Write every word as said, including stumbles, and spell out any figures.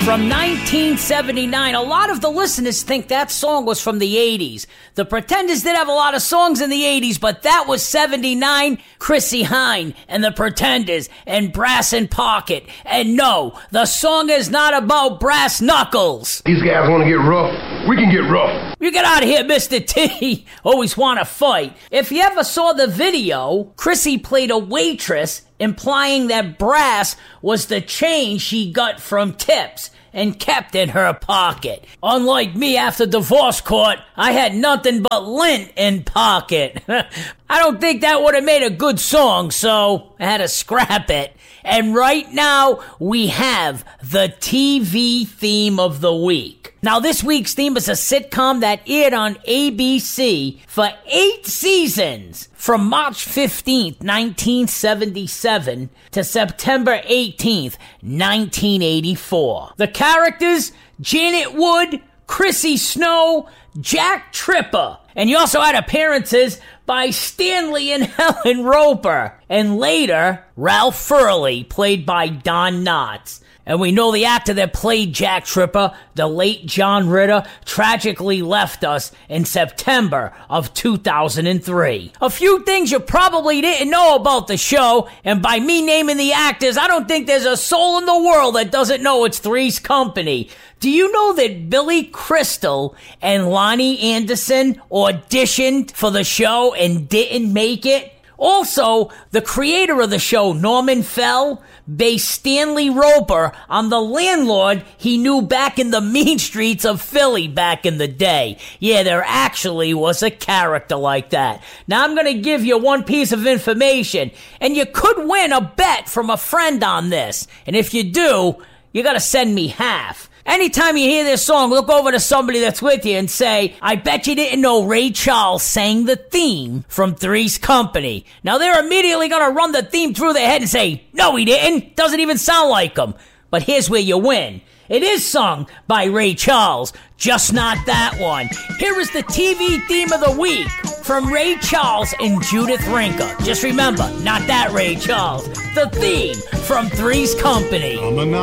from nineteen seventy-nine. A lot of the listeners think that song was from the eighties. The Pretenders did have a lot of songs in the eighties, but that was seventy-nine. Chrissie Hynde and the Pretenders and Brass and Pocket. And no, the song is not about brass knuckles. These guys want to get rough. We can get rough. You get out of here, Mister T. Always want to fight. If you ever saw the video, Chrissie played a waitress, implying that brass was the change she got from tips and kept in her pocket. Unlike me after divorce court, I had nothing but lint in pocket. I don't think that would have made a good song, so I had to scrap it. And right now, we have the T V theme of the week. Now, this week's theme is a sitcom that aired on A B C for eight seasons, from March fifteenth, nineteen seventy-seven to September eighteenth, nineteen eighty-four. The characters: Janet Wood, Chrissy Snow, Jack Tripper. And you also had appearances by Stanley and Helen Roper. And later, Ralph Furley, played by Don Knotts. And we know the actor that played Jack Tripper, the late John Ritter, tragically left us in September of two thousand three. A few things you probably didn't know about the show, and by me naming the actors, I don't think there's a soul in the world that doesn't know it's Three's Company. Do you know that Billy Crystal and Lonnie Anderson auditioned for the show and didn't make it? Also, the creator of the show, Norman Fell, based Stanley Roper on the landlord he knew back in the mean streets of Philly back in the day. Yeah, there actually was a character like that. Now, I'm going to give you one piece of information, and you could win a bet from a friend on this. And if you do, you got to send me half. Anytime you hear this song, look over to somebody that's with you and say, I bet you didn't know Ray Charles sang the theme from Three's Company. Now, they're immediately going to run the theme through their head and say, no, he didn't. Doesn't even sound like him. But here's where you win. It is sung by Ray Charles, just not that one. Here is the T V theme of the week from Ray Charles and Judith Rinker. Just remember, not that Ray Charles. The theme from Three's Company.